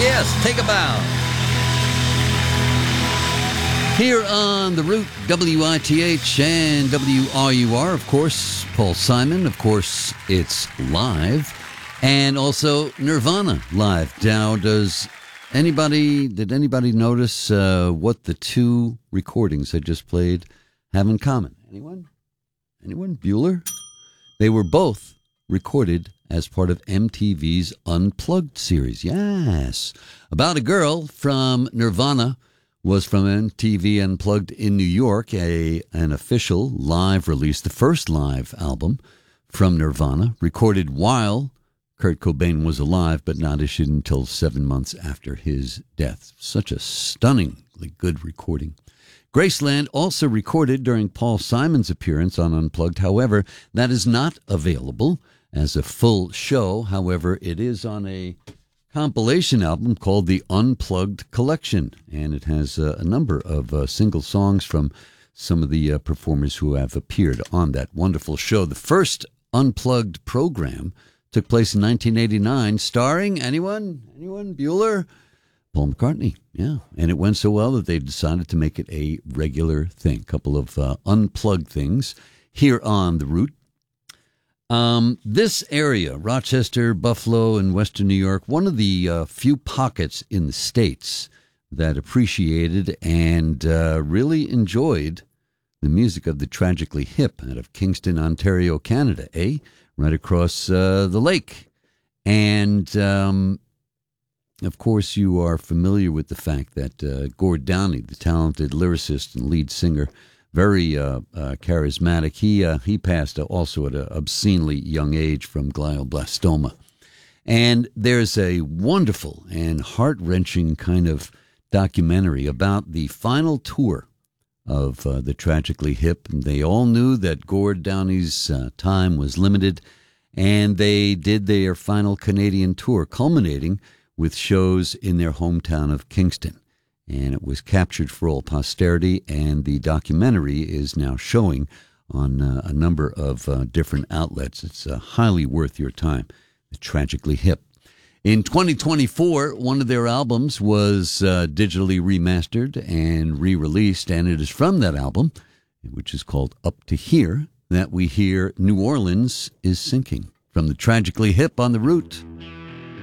Yes, take a bow. Here on the Root, WITH and WRUR, of course, Paul Simon, of course, it's live, and also Nirvana live. Now, did anybody notice what the two recordings I just played have in common? Anyone? Bueller? They were both recorded as part of MTV's Unplugged series. Yes. About a Girl from Nirvana was from MTV Unplugged in New York, an official live release, the first live album from Nirvana, recorded while Kurt Cobain was alive, but not issued until 7 months after his death. Such a stunningly good recording. Graceland also recorded during Paul Simon's appearance on Unplugged. However, that is not available as a full show. However, it is on a compilation album called the Unplugged Collection, and it has a number of single songs from some of the performers who have appeared on that wonderful show. The first Unplugged program took place in 1989, starring anyone? Bueller? Paul McCartney, yeah. And it went so well that they decided to make it a regular thing. A couple of unplugged things here on The Root. This area, Rochester, Buffalo, and Western New York, one of the few pockets in the States that appreciated and really enjoyed the music of the Tragically Hip out of Kingston, Ontario, Canada, right across the lake. And, of course, you are familiar with the fact that Gord Downie, the talented lyricist and lead singer, very charismatic. He passed also at an obscenely young age from glioblastoma. And there's a wonderful and heart-wrenching kind of documentary about the final tour of the Tragically Hip. And they all knew that Gord Downie's time was limited, and they did their final Canadian tour, culminating with shows in their hometown of Kingston. And it was captured for all posterity, and the documentary is now showing on a number of different outlets. It's highly worth your time, The Tragically Hip. In 2024, one of their albums was digitally remastered and re-released, and it is from that album, which is called Up to Here, that we hear New Orleans is Sinking from The Tragically Hip on The Root.